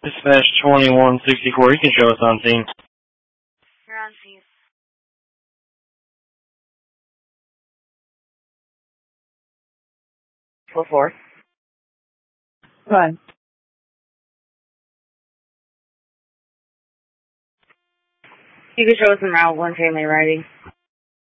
Dispatch 2164, you can show us on scene. You're on scene. 4-4. Run. You can show us in Route 1 family riding.